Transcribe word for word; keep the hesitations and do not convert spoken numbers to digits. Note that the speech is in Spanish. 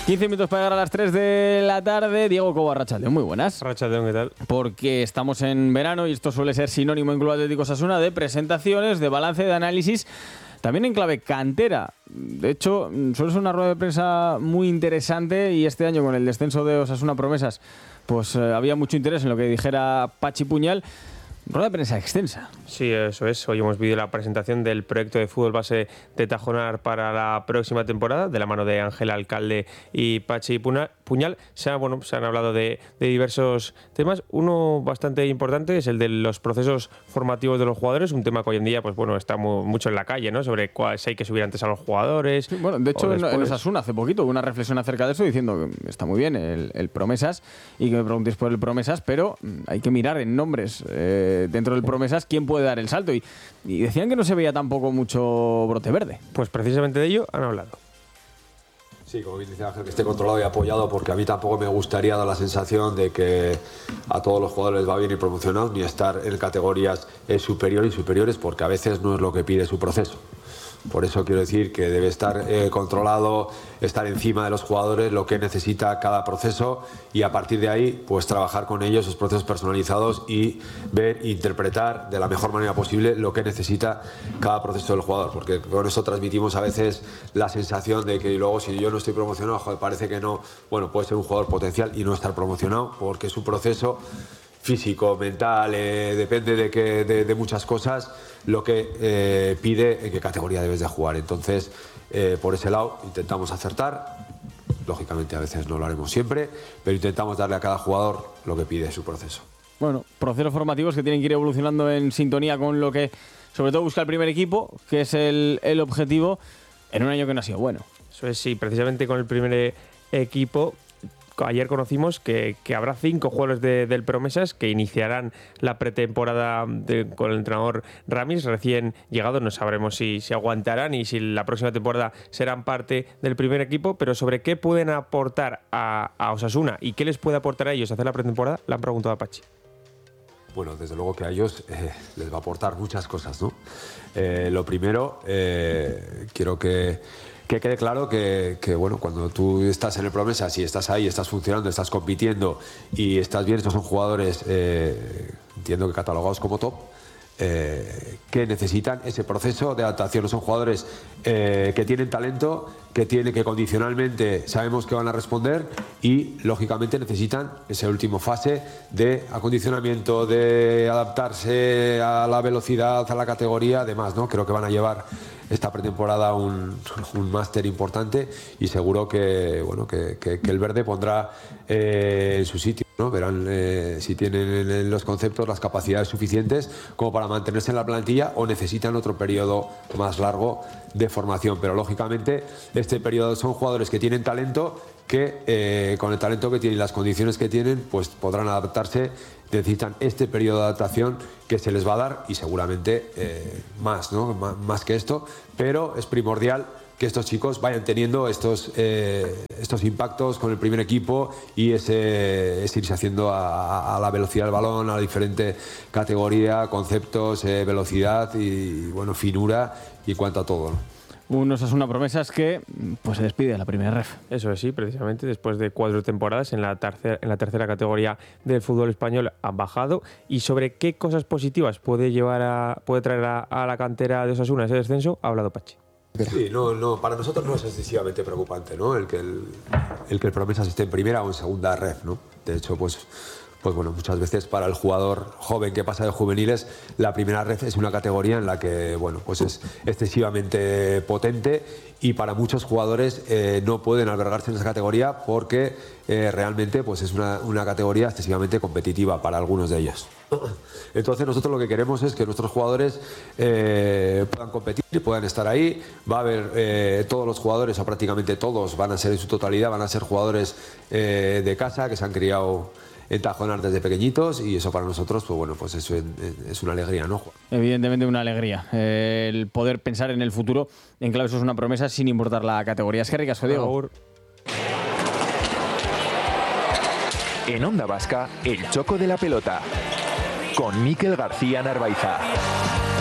quince minutos para llegar a las tres de la tarde. Diego Cobo, arratsaldeon, muy buenas. Arratsaldeon, ¿qué tal? Porque estamos en verano y esto suele ser sinónimo en Club Atlético Osasuna de presentaciones, de balance, de análisis, también en clave cantera. De hecho, suele ser una rueda de prensa muy interesante y este año con el descenso de Osasuna Promesas, pues eh, había mucho interés en lo que dijera Pachi Puñal. Rueda de prensa extensa. Sí, eso es. Hoy hemos visto la presentación del proyecto de fútbol base de Tajonar para la próxima temporada, de la mano de Ángel Alcalde y Pachi Puñal. Se, ha, bueno, se han hablado de, de diversos temas. Uno bastante importante es el de los procesos formativos de los jugadores, un tema que hoy en día pues bueno, está muy, mucho en la calle, ¿no? Sobre cuál, si hay que subir antes a los jugadores. Sí, bueno, de hecho, en, en Osasuna hace poquito hubo una reflexión acerca de eso, diciendo que está muy bien el, el Promesas y que me preguntéis por el Promesas, pero hay que mirar en nombres eh, dentro del Promesas quién puede dar el salto. Y, y decían que no se veía tampoco mucho brote verde. Pues precisamente de ello han hablado. Sí, como bien dice Ángel, que esté controlado y apoyado, porque a mí tampoco me gustaría dar la sensación de que a todos los jugadores les va bien ir promocionados, ni estar en categorías eh, superiores y superiores, porque a veces no es lo que pide su proceso. Por eso quiero decir que debe estar eh, controlado, estar encima de los jugadores, lo que necesita cada proceso, y a partir de ahí pues trabajar con ellos esos procesos personalizados y ver e interpretar de la mejor manera posible lo que necesita cada proceso del jugador, porque con eso transmitimos a veces la sensación de que luego si yo no estoy promocionado, joder, parece que no, bueno, puede ser un jugador potencial y no estar promocionado porque su proceso físico, mental, eh, depende de, que, de, de muchas cosas, lo que eh, pide en qué categoría debes de jugar. Entonces, eh, por ese lado intentamos acertar, lógicamente a veces no lo haremos siempre, pero intentamos darle a cada jugador lo que pide su proceso. Bueno, procesos formativos que tienen que ir evolucionando en sintonía con lo que sobre todo busca el primer equipo, que es el, el objetivo, en un año que no ha sido bueno. Eso es, sí, precisamente con el primer equipo. Ayer conocimos que, que habrá cinco jugadores de, del Promesas que iniciarán la pretemporada de, con el entrenador Ramis, recién llegado. No sabremos si, si aguantarán y si la próxima temporada serán parte del primer equipo, pero sobre qué pueden aportar a, a Osasuna y qué les puede aportar a ellos hacer la pretemporada, le han preguntado a Pachi. Bueno, desde luego que a ellos eh, les va a aportar muchas cosas, ¿no? Eh, lo primero, eh, quiero que... Que quede claro que, que bueno, cuando tú estás en el Promesas, si estás ahí, estás funcionando, estás compitiendo y estás bien, estos son jugadores, eh, entiendo que catalogados como top, eh, que necesitan ese proceso de adaptación. No son jugadores eh, que tienen talento, que tienen que condicionalmente sabemos que van a responder y lógicamente necesitan esa última fase de acondicionamiento, de adaptarse a la velocidad, a la categoría, además, ¿no? Creo que van a llevar esta pretemporada un, un máster importante y seguro que, bueno, que, que, que el verde pondrá eh, en su sitio, ¿no? Verán eh, si tienen en los conceptos las capacidades suficientes como para mantenerse en la plantilla o necesitan otro periodo más largo de formación, pero lógicamente este periodo son jugadores que tienen talento, que eh, con el talento que tienen y las condiciones que tienen pues podrán adaptarse. Necesitan este periodo de adaptación que se les va a dar y seguramente eh, más, ¿no? M- más que esto, pero es primordial que estos chicos vayan teniendo estos, eh, estos impactos con el primer equipo y ese, ese irse haciendo a, a la velocidad del balón, a la diferente categoría, conceptos, eh, velocidad y bueno, finura y en cuanto a todo, ¿no? Un Osasuna Promesas que pues se despide de la primera ref. Eso es, sí, precisamente después de cuatro temporadas en la, tercera, en la tercera categoría del fútbol español han bajado. ¿Y sobre qué cosas positivas puede llevar a, puede traer a, a la cantera de Osasuna ese descenso? Ha hablado Pachi. Sí, no, no, para nosotros no es excesivamente preocupante, ¿no? El que el, el que el Promesas esté en primera o en segunda ref, ¿no? De hecho, pues pues bueno, muchas veces para el jugador joven que pasa de juveniles, la primera ref es una categoría en la que, bueno, pues es excesivamente potente y para muchos jugadores eh, no pueden albergarse en esa categoría porque eh, realmente pues es una, una categoría excesivamente competitiva para algunos de ellos. Entonces nosotros lo que queremos es que nuestros jugadores eh, puedan competir, puedan estar ahí. Va a haber eh, todos los jugadores, o prácticamente todos, van a ser en su totalidad, van a ser jugadores eh, de casa que se han criado en Tajonar desde pequeñitos y eso para nosotros, pues bueno, pues eso es, es una alegría, ¿no? Evidentemente una alegría. Eh, el poder pensar en el futuro, en clave, eso es una promesa sin importar la categoría. Es que ricasco, Diego. En Onda Vasca, el choco de la pelota. Con Mikel García Narvaiza.